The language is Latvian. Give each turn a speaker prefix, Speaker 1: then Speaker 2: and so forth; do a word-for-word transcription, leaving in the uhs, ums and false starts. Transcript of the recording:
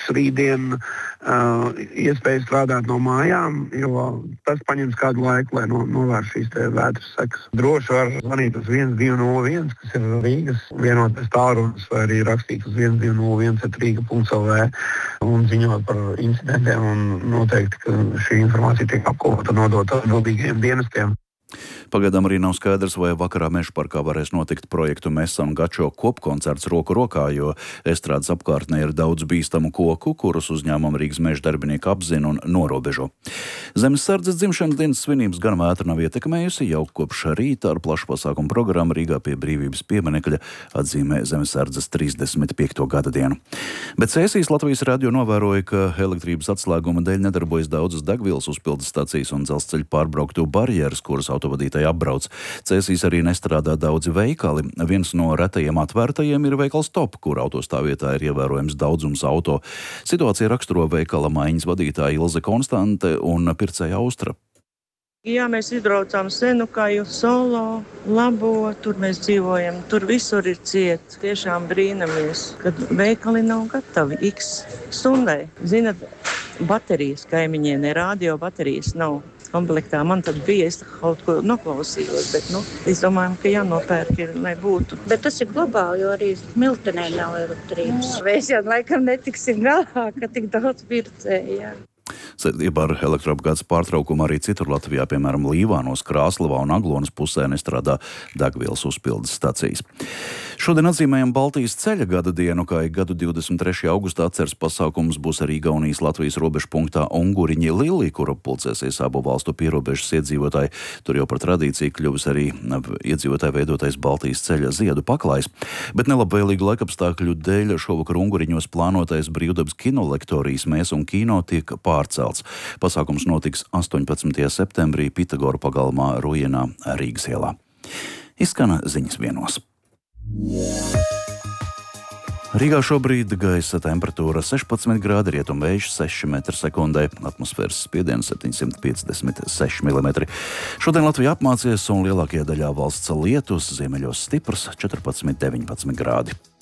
Speaker 1: rītdien uh, iespēja strādāt no mājām, jo tas paņems kādu laiku, lai no, novērš šīs te vētras sekas. Droši var zvanīt uz viens divi nulle viens, kas ir Rīgas vienotais tālrunis, vai arī rakstīt uz viens divi nulle viens at riga punkts el vē un ziņot par incidentiem, un noteikti, ka šī informācija tiek apkopota un nodota atbildīgajiem dienestiem.
Speaker 2: Pagaidām arī nav skaidrs, vai vakarā Meža parkā varēs notikt projektu Mesa un Gačo kopkoncerts roku rokā, jo estrādes apkārtnē ir daudz bīstamu koku, kurus uzņēmuma Rīgas meža darbinieki apzina un norobežo. Zemesardzes dzimšanas dienas svinības gan vētra nav ietekmējusi, jau kopš rīta ar plašu pasākumu programmu Rīgā pie Brīvības pieminekļa atzīmē Zemesardzes trīsdesmit piekto gada dienu. Bet Cēsīs Latvijas radio novēroja, ka elektrības atslēguma dēļ nedarbojas daudzas degvielas uzpildes stacijas un dzelzceļa pārbrauktu barjeras, kuras autovadītāji apbrauc. Cēsīs arī nestrādā daudzi veikali. Viens no retajiem atvērtajiem ir veikals Top, kur autostāvvietā ir ievērojams daudzums auto. Situācija raksturo veikala maiņas vadītāja Ilze Konstante un pircēja Austra.
Speaker 3: Jā, mēs izbraucām Senukaju, Solo, Labo, tur mēs dzīvojam, tur visur ir ciet. Tiešām brīnamies, kad veikali nav gatavi X stundai. Zinat, baterijas kaimiņiem, ne radio baterijas nav komplektā. Man tad bija, es kaut ko noklausījos, bet, nu, es domāju, ka jānopērk ir, lai būtu.
Speaker 4: Bet tas ir globāli, jo arī Miltenē nav elektrības. Mēs jau laikam netiksim galā, ka tik daudz pircēja.
Speaker 2: Saistībā ar elektroapgādes pārtraukumu arī citur Latvijā, piemēram, Līvānos, Krāslavā un Aglonas pusē nestrādā degvielas uzpildes stacijas. Šodien atzīmējam Baltijas ceļa gada dienu, kā ik gadu divdesmit trešajā augustā atceres pasākums būs arī Igaunijas Latvijas robežu punktā Unguriņi Lilli, kur pulcēsies abu valstu pierobežas iedzīvotāji. Tur jau par tradīciju kļuvis arī iedzīvotāju veidotais Baltijas ceļa ziedu paklājs. Bet nelabvēlīgu laikapstākļu dēļ šovakar Unguriņos plānotais brīvdabas kinolektorijas Mēs un kino tiek pārcelts. Pasākums notiks astoņpadsmitajā septembrī Pitagoru pagalmā Rujienā Rīgas ielā. Izskan ziņas vienos. Rīgā šobrīd gaisa temperatūra sešpadsmit grādi, rietumvējš seši metri sekundē, atmosfēras spiediens septiņsimt piecdesmit seši milimetri. Šodien Latvija apmācies un lielākajā daļā valsts lietus, ziemeļos stiprs četrpadsmit deviņpadsmit grādi.